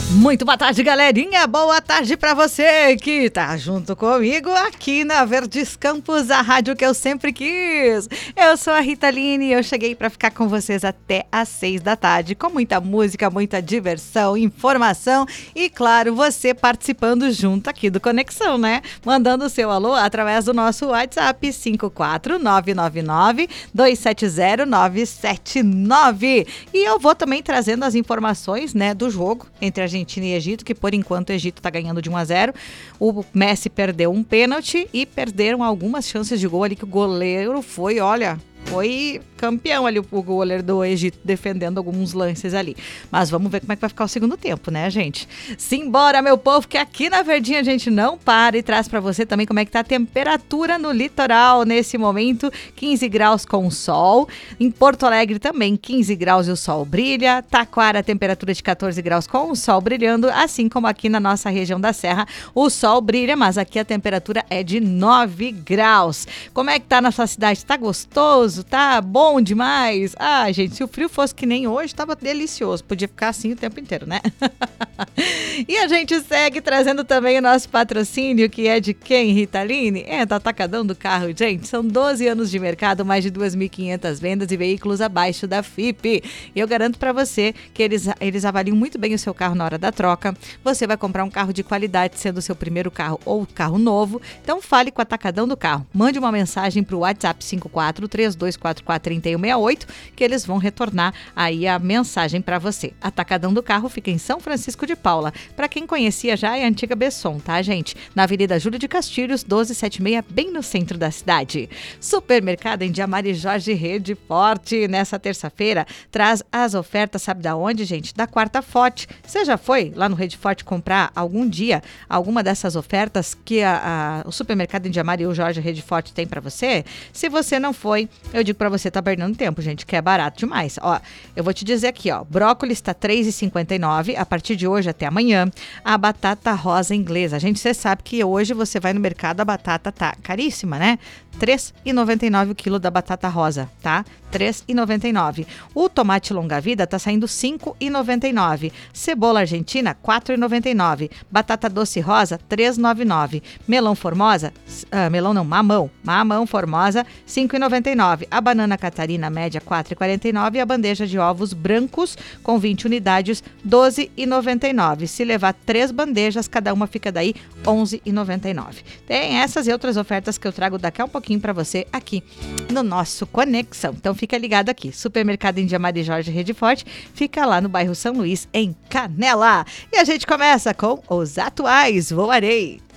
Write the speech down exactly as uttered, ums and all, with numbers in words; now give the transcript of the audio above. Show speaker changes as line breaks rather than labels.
Muito boa tarde, galerinha. Boa tarde pra você que tá junto comigo aqui na Verdes Campos, a rádio que eu sempre quis. Eu sou a Rita Line e eu cheguei pra ficar com vocês até às seis da tarde, com muita música, muita diversão, informação e, claro, você participando junto aqui do Conexão, né? Mandando o seu alô através do nosso WhatsApp cinco quatro nove nove nove, dois sete zero, nove sete nove. E eu vou também trazendo as informações, né, do jogo entre a Argentina e Egito, que por enquanto o Egito está ganhando de um a zero. O Messi perdeu um pênalti e perderam algumas chances de gol ali que o goleiro foi, olha... Foi campeão ali o goleiro do Egito defendendo alguns lances ali. Mas vamos ver como é que vai ficar o segundo tempo, né, gente? Simbora, meu povo, que aqui na Verdinha a gente não para e traz pra você também como é que tá a temperatura no litoral nesse momento. quinze graus com sol. Em Porto Alegre também quinze graus e o sol brilha. Taquara, temperatura de catorze graus com o sol brilhando. Assim como aqui na nossa região da Serra, o sol brilha, mas aqui a temperatura é de nove graus. Como é que tá na sua cidade? Tá gostoso? Tá bom demais? Ah, gente, se o frio fosse que nem hoje, tava delicioso. Podia ficar assim o tempo inteiro, né? E a gente segue trazendo também o nosso patrocínio, que é de quem, Rita Line? É do Atacadão do Carro, gente. São doze anos de mercado, mais de duas mil e quinhentas vendas e veículos abaixo da F I P. E eu garanto pra você que eles, eles avaliam muito bem o seu carro na hora da troca. Você vai comprar um carro de qualidade, sendo o seu primeiro carro ou carro novo. Então fale com o Atacadão do Carro. Mande uma mensagem pro WhatsApp cinco quatro três dois quatro quatro três um seis oito, que eles vão retornar aí a mensagem para você. Atacadão do Carro fica em São Francisco de Paula. Para quem conhecia já, é a antiga Besson, tá, gente? Na Avenida Júlio de Castilhos, doze setenta e seis, bem no centro da cidade. Supermercado em Diamari Jorge Rede Forte, nessa terça-feira, traz as ofertas, sabe da onde, gente? Da Quarta Forte. Você já foi lá no Rede Forte comprar algum dia alguma dessas ofertas que a, a, o supermercado em Diamari e o Jorge Rede Forte tem para você? Se você não foi, eu digo pra você, tá perdendo tempo, gente, que é barato demais. Ó, eu vou te dizer aqui, ó, brócolis tá três reais e cinquenta e nove centavos a partir de hoje até amanhã. A batata rosa inglesa, gente, você sabe que hoje você vai no mercado, a batata tá caríssima, né? três reais e noventa e nove centavos o quilo da batata rosa, tá? três reais e noventa e nove centavos. O tomate longa-vida tá saindo cinco reais e noventa e nove centavos. Cebola argentina, quatro reais e noventa e nove centavos. Batata doce rosa, três reais e noventa e nove centavos. Melão formosa, uh, melão não, mamão, mamão formosa, cinco reais e noventa e nove centavos. A banana catarina média, quatro reais e quarenta e nove centavos. E a bandeja de ovos brancos com vinte unidades, doze reais e noventa e nove centavos. Se levar três bandejas, cada uma fica daí onze reais e noventa e nove centavos. Tem essas e outras ofertas que eu trago daqui a um pouquinho para você aqui no nosso Conexão. Então fica ligado aqui. Supermercado em Diamari Jorge Rede Forte fica lá no bairro São Luís, em Canela. E a gente começa com os atuais. Voarei.